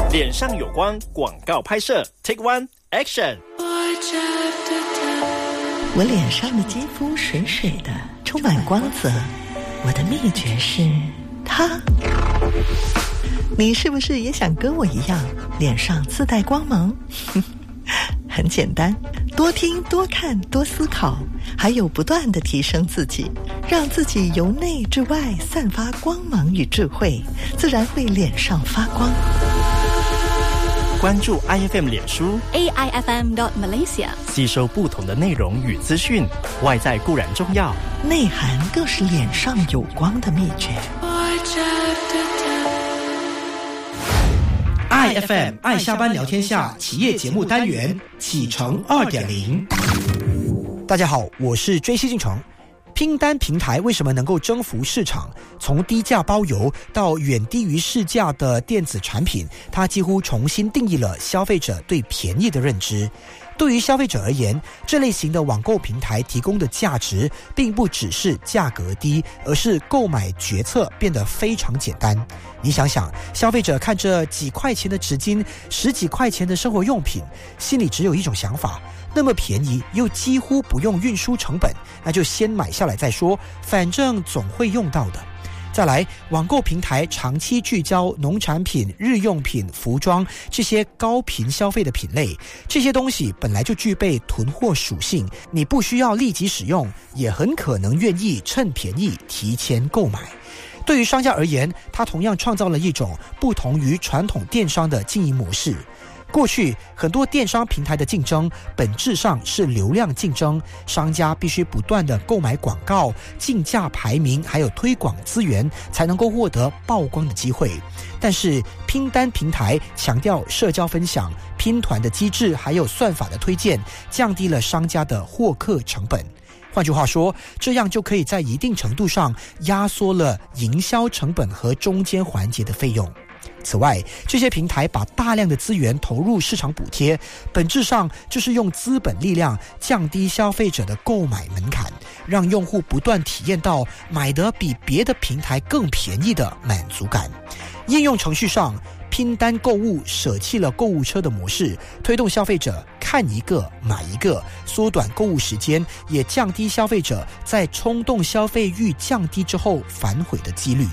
脸上有光广告拍摄 Take One Action。 我脸上的肌肤水水的，充满光泽。我的秘诀是它。你是不是也想跟我一样，脸上自带光芒？很简单，多听多看多思考，还有不断地提升自己，让自己由内至外散发光芒与智慧，自然会脸上发光。 关注 IFM 脸书 AIFM.Malaysia， 吸收不同的内容与资讯。外在固然重要， 内涵更是脸上有光的秘诀。 IFM 爱下班聊天下企业节目单元启程 2.0。 大家好，我是追西进程。拼单平台为什么能够征服市场？从低价包邮到远低于市价的电子产品，它几乎重新定义了消费者对便宜的认知。对于消费者而言，这类型的网购平台提供的价值并不只是价格低，而是购买决策变得非常简单。你想想，消费者看着几块钱的纸巾，十几块钱的生活用品，心里只有一种想法：那么便宜又几乎不用运输成本，那就先买下来再说，反正总会用到的。再来，网购平台长期聚焦农产品、日用品、服装这些高频消费的品类，这些东西本来就具备囤货属性，你不需要立即使用，也很可能愿意趁便宜提前购买。对于商家而言，它同样创造了一种不同于传统电商的经营模式。过去很多电商平台的竞争本质上是流量竞争，商家必须不断的购买广告、竞价排名还有推广资源，才能够获得曝光的机会。但是拼单平台强调社交分享、拼团的机制还有算法的推荐，降低了商家的获客成本。换句话说，这样就可以在一定程度上压缩了营销成本和中间环节的费用。此外，这些平台把大量的资源投入市场补贴，本质上就是用资本力量降低消费者的购买门槛，让用户不断体验到买得比别的平台更便宜的满足感。应用程序上，拼单购物舍弃了购物车的模式，推动消费者看一个买一个，缩短购物时间，也降低消费者在冲动消费欲降低之后反悔的几率。